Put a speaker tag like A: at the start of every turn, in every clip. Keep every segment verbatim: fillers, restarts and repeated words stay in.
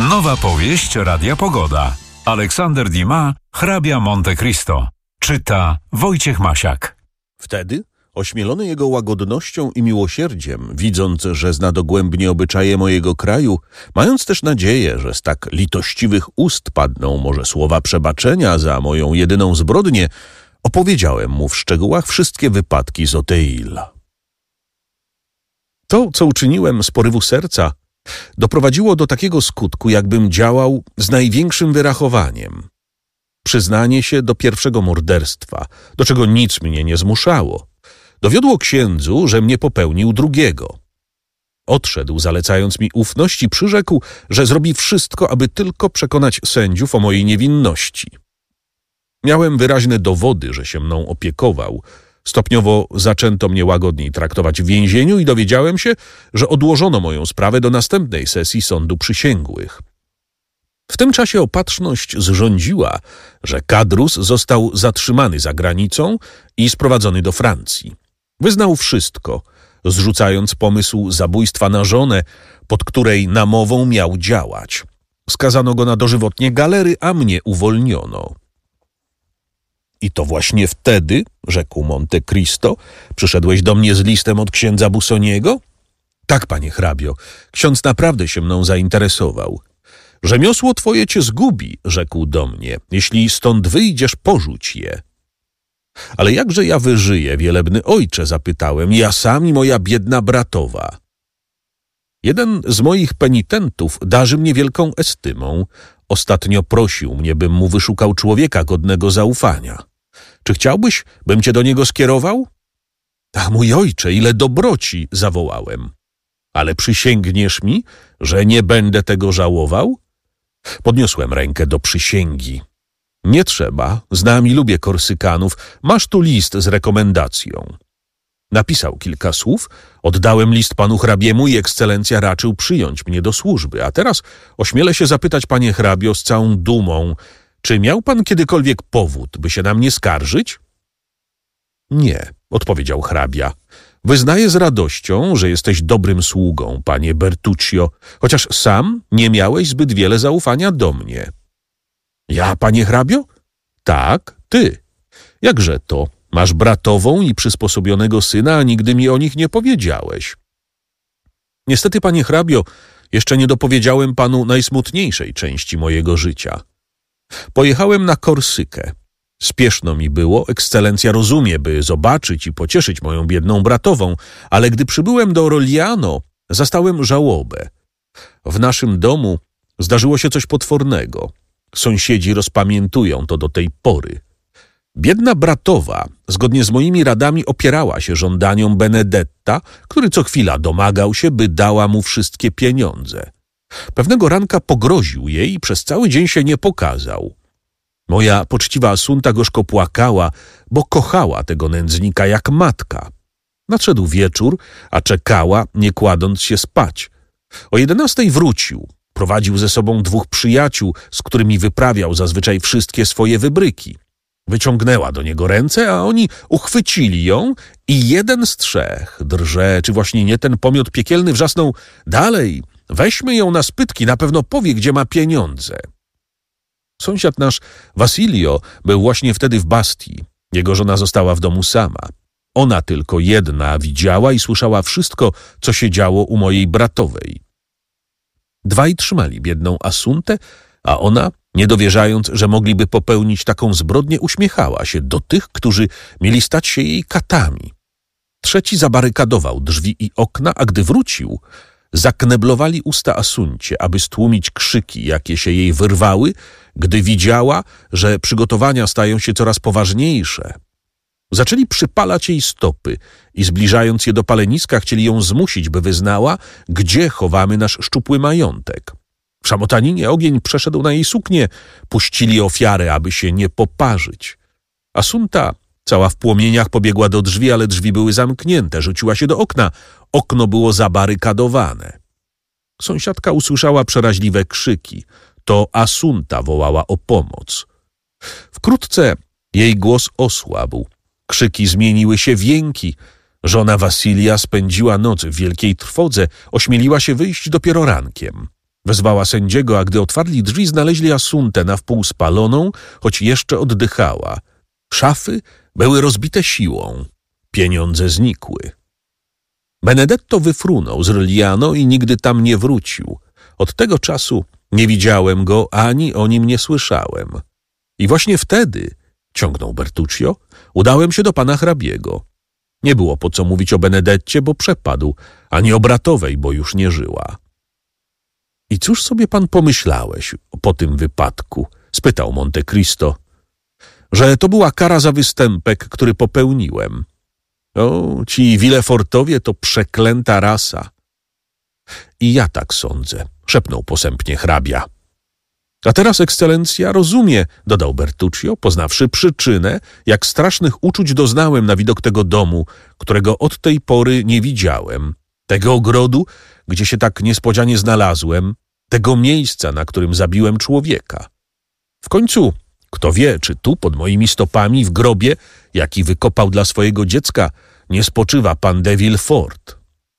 A: Nowa powieść Radia Pogoda. Aleksander Dumas, Hrabia Monte Cristo. Czyta Wojciech Masiak.
B: Wtedy, ośmielony jego łagodnością i miłosierdziem, widząc, że zna dogłębnie obyczaje mojego kraju, mając też nadzieję, że z tak litościwych ust padną może słowa przebaczenia za moją jedyną zbrodnię, opowiedziałem mu w szczegółach wszystkie wypadki z Oteila. To, co uczyniłem z porywu serca, doprowadziło do takiego skutku, jakbym działał z największym wyrachowaniem. Przyznanie się do pierwszego morderstwa, do czego nic mnie nie zmuszało, dowiodło księdzu, że mnie popełnił drugiego. Odszedł, zalecając mi ufność, i przyrzekł, że zrobi wszystko, aby tylko przekonać sędziów o mojej niewinności. Miałem wyraźne dowody, że się mną opiekował. Stopniowo zaczęto mnie łagodniej traktować w więzieniu i dowiedziałem się, że odłożono moją sprawę do następnej sesji sądu przysięgłych. W tym czasie opatrzność zrządziła, że Kadrus został zatrzymany za granicą i sprowadzony do Francji. Wyznał wszystko, zrzucając pomysł zabójstwa na żonę, pod której namową miał działać. Skazano go na dożywotnie galery, a mnie uwolniono. I to właśnie wtedy, rzekł Monte Cristo, przyszedłeś do mnie z listem od księdza Busoniego? Tak, panie hrabio, ksiądz naprawdę się mną zainteresował. Rzemiosło twoje cię zgubi, rzekł do mnie. Jeśli stąd wyjdziesz, porzuć je. Ale jakże ja wyżyję, wielebny ojcze, zapytałem, ja sam i moja biedna bratowa. Jeden z moich penitentów darzy mnie wielką estymą. Ostatnio prosił mnie, bym mu wyszukał człowieka godnego zaufania. Czy chciałbyś, bym cię do niego skierował? Ach, mój ojcze, ile dobroci, zawołałem. Ale przysięgniesz mi, że nie będę tego żałował? Podniosłem rękę do przysięgi. Nie trzeba, znam i lubię Korsykanów, masz tu list z rekomendacją. Napisał kilka słów, oddałem list panu hrabiemu i ekscelencja raczył przyjąć mnie do służby. A teraz ośmielę się zapytać, panie hrabio, z całą dumą, czy miał pan kiedykolwiek powód, by się na mnie skarżyć? Nie, odpowiedział hrabia. Wyznaję z radością, że jesteś dobrym sługą, panie Bertuccio, chociaż sam nie miałeś zbyt wiele zaufania do mnie. Ja, panie hrabio? Tak, ty. Jakże to? Masz bratową i przysposobionego syna, a nigdy mi o nich nie powiedziałeś. Niestety, panie hrabio, jeszcze nie dopowiedziałem panu najsmutniejszej części mojego życia. Pojechałem na Korsykę. Spieszno mi było, ekscelencja rozumie, by zobaczyć i pocieszyć moją biedną bratową, ale gdy przybyłem do Roliano, zastałem żałobę. W naszym domu zdarzyło się coś potwornego. Sąsiedzi rozpamiętują to do tej pory. Biedna bratowa, zgodnie z moimi radami, opierała się żądaniom Benedetta, który co chwila domagał się, by dała mu wszystkie pieniądze. Pewnego ranka pogroził jej i przez cały dzień się nie pokazał. Moja poczciwa Assunta gorzko płakała, bo kochała tego nędznika jak matka. Nadszedł wieczór, a czekała, nie kładąc się spać. O jedenastej wrócił. Prowadził ze sobą dwóch przyjaciół, z którymi wyprawiał zazwyczaj wszystkie swoje wybryki. Wyciągnęła do niego ręce, a oni uchwycili ją i jeden z trzech, drże, czy właśnie nie ten pomiot piekielny, wrzasnął: dalej, weźmy ją na spytki, na pewno powie, gdzie ma pieniądze. Sąsiad nasz, Wasilio, był właśnie wtedy w Bastii. Jego żona została w domu sama. Ona tylko jedna widziała i słyszała wszystko, co się działo u mojej bratowej. Dwaj trzymali biedną Assuntę, a ona, nie dowierzając, że mogliby popełnić taką zbrodnię, uśmiechała się do tych, którzy mieli stać się jej katami. Trzeci zabarykadował drzwi i okna, a gdy wrócił, zakneblowali usta Assuncie, aby stłumić krzyki, jakie się jej wyrwały, gdy widziała, że przygotowania stają się coraz poważniejsze. Zaczęli przypalać jej stopy i zbliżając je do paleniska, chcieli ją zmusić, by wyznała, gdzie chowamy nasz szczupły majątek. W szamotaninie ogień przeszedł na jej suknię, puścili ofiarę, aby się nie poparzyć. Assunta, cała w płomieniach, pobiegła do drzwi, ale drzwi były zamknięte, rzuciła się do okna. Okno było zabarykadowane. Sąsiadka usłyszała przeraźliwe krzyki. To Assunta wołała o pomoc. Wkrótce jej głos osłabł. Krzyki zmieniły się w jęki. Żona Wasilia spędziła noc w wielkiej trwodze, ośmieliła się wyjść dopiero rankiem. Wezwała sędziego, a gdy otwarli drzwi, znaleźli Asuntę na wpół spaloną, choć jeszcze oddychała. Szafy były rozbite siłą. Pieniądze znikły. Benedetto wyfrunął z Reliano i nigdy tam nie wrócił. Od tego czasu nie widziałem go, ani o nim nie słyszałem. I właśnie wtedy, ciągnął Bertuccio, udałem się do pana hrabiego. Nie było po co mówić o Benedetcie, bo przepadł, ani o bratowej, bo już nie żyła. I cóż sobie pan pomyślałeś po tym wypadku? Spytał Monte Cristo. Że to była kara za występek, który popełniłem. O, ci Villefortowie to przeklęta rasa. I ja tak sądzę, szepnął posępnie hrabia. A teraz ekscelencja rozumie, dodał Bertuccio, poznawszy przyczynę, jak strasznych uczuć doznałem na widok tego domu, którego od tej pory nie widziałem, tego ogrodu, gdzie się tak niespodzianie znalazłem, tego miejsca, na którym zabiłem człowieka. W końcu, kto wie, czy tu pod moimi stopami w grobie, jaki wykopał dla swojego dziecka, nie spoczywa pan de Villefort.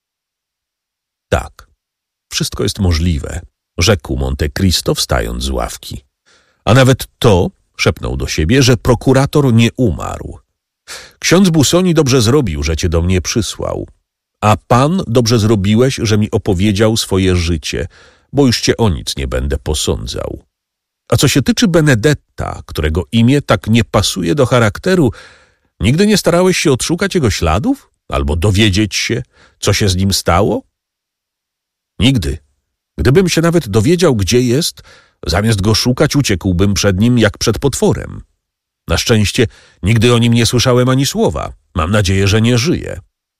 B: Tak, wszystko jest możliwe, rzekł Monte Cristo, wstając z ławki. A nawet to, szepnął do siebie, że prokurator nie umarł. Ksiądz Busoni dobrze zrobił, że cię do mnie przysłał. A pan dobrze zrobiłeś, że mi opowiedział swoje życie, bo już cię o nic nie będę posądzał. A co się tyczy Benedetta, którego imię tak nie pasuje do charakteru, nigdy nie starałeś się odszukać jego śladów? Albo dowiedzieć się, co się z nim stało? Nigdy. Gdybym się nawet dowiedział, gdzie jest, zamiast go szukać, uciekłbym przed nim jak przed potworem. Na szczęście nigdy o nim nie słyszałem ani słowa. Mam nadzieję, że nie żyje.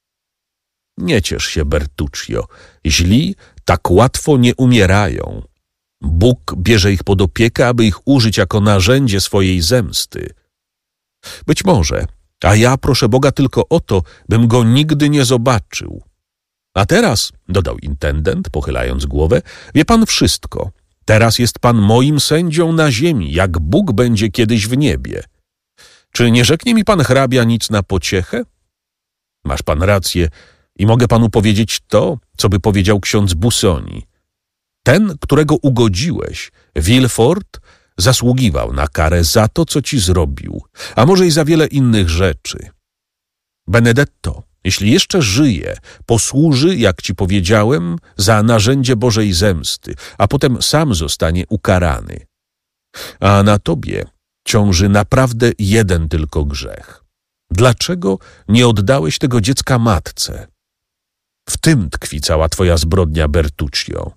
B: Nie ciesz się, Bertuccio. Źli tak łatwo nie umierają. Bóg bierze ich pod opiekę, aby ich użyć jako narzędzie swojej zemsty. Być może, a ja proszę Boga tylko o to, bym go nigdy nie zobaczył. A teraz, dodał intendent, pochylając głowę, wie pan wszystko. Teraz jest pan moim sędzią na ziemi, jak Bóg będzie kiedyś w niebie. Czy nie rzeknie mi pan hrabia nic na pociechę? Masz pan rację i mogę panu powiedzieć to, co by powiedział ksiądz Busoni. Ten, którego ugodziłeś, Villefort, zasługiwał na karę za to, co ci zrobił, a może i za wiele innych rzeczy. Benedetto, jeśli jeszcze żyje, posłuży, jak ci powiedziałem, za narzędzie Bożej zemsty, a potem sam zostanie ukarany. A na tobie ciąży naprawdę jeden tylko grzech. Dlaczego nie oddałeś tego dziecka matce? W tym tkwi cała twoja zbrodnia, Bertuccio.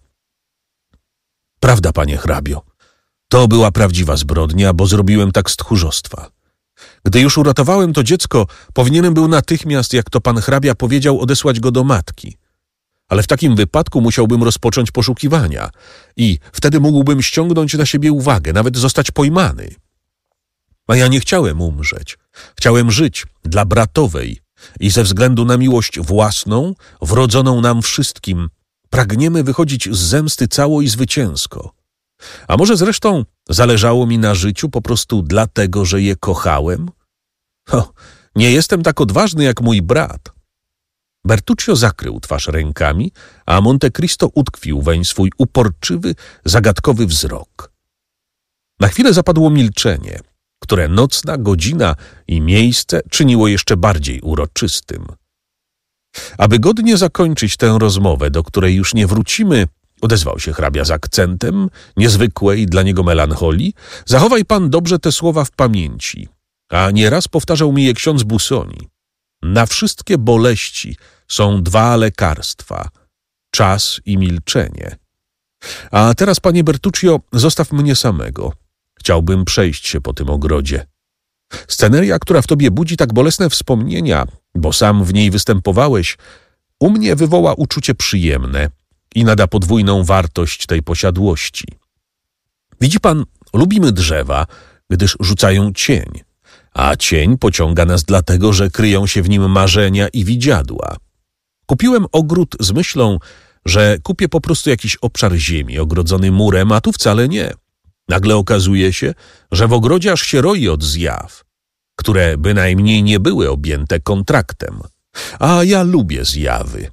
B: Prawda, panie hrabio. To była prawdziwa zbrodnia, bo zrobiłem tak z tchórzostwa. Gdy już uratowałem to dziecko, powinienem był natychmiast, jak to pan hrabia powiedział, odesłać go do matki. Ale w takim wypadku musiałbym rozpocząć poszukiwania i wtedy mógłbym ściągnąć na siebie uwagę, nawet zostać pojmany. A ja nie chciałem umrzeć. Chciałem żyć dla bratowej i ze względu na miłość własną, wrodzoną nam wszystkim, pragniemy wychodzić z zemsty cało i zwycięsko. A może zresztą zależało mi na życiu po prostu dlatego, że je kochałem? Ho, nie jestem tak odważny jak mój brat. Bertuccio zakrył twarz rękami, a Monte Cristo utkwił weń swój uporczywy, zagadkowy wzrok. Na chwilę zapadło milczenie, które nocna godzina i miejsce czyniło jeszcze bardziej uroczystym. Aby godnie zakończyć tę rozmowę, do której już nie wrócimy, odezwał się hrabia z akcentem niezwykłej dla niego melancholii, zachowaj pan dobrze te słowa w pamięci, a nieraz powtarzał mi je ksiądz Busoni. Na wszystkie boleści są dwa lekarstwa, czas i milczenie. A teraz, panie Bertuccio, zostaw mnie samego. Chciałbym przejść się po tym ogrodzie. Sceneria, która w tobie budzi tak bolesne wspomnienia, bo sam w niej występowałeś, u mnie wywoła uczucie przyjemne i nada podwójną wartość tej posiadłości. Widzi pan, lubimy drzewa, gdyż rzucają cień, a cień pociąga nas dlatego, że kryją się w nim marzenia i widziadła. Kupiłem ogród z myślą, że kupię po prostu jakiś obszar ziemi ogrodzony murem, a tu wcale nie. Nagle okazuje się, że w ogrodzie aż się roi od zjaw, które bynajmniej nie były objęte kontraktem. A ja lubię zjawy.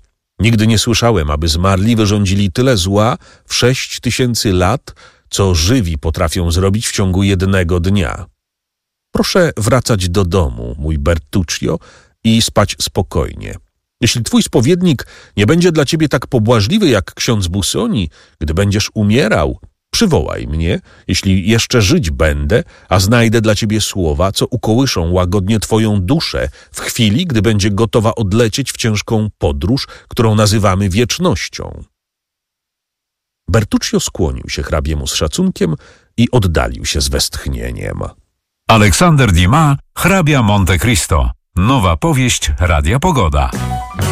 B: Nigdy nie słyszałem, aby zmarli wyrządzili tyle zła w sześć tysięcy lat, co żywi potrafią zrobić w ciągu jednego dnia. Proszę wracać do domu, mój Bertuccio, i spać spokojnie. Jeśli twój spowiednik nie będzie dla ciebie tak pobłażliwy jak ksiądz Busoni, gdy będziesz umierał, przywołaj mnie, jeśli jeszcze żyć będę, a znajdę dla ciebie słowa, co ukołyszą łagodnie twoją duszę w chwili, gdy będzie gotowa odlecieć w ciężką podróż, którą nazywamy wiecznością. Bertuccio skłonił się hrabiemu z szacunkiem i oddalił się z westchnieniem.
A: Aleksander Dumas, hrabia Monte Cristo. Nowa powieść Radia Pogoda.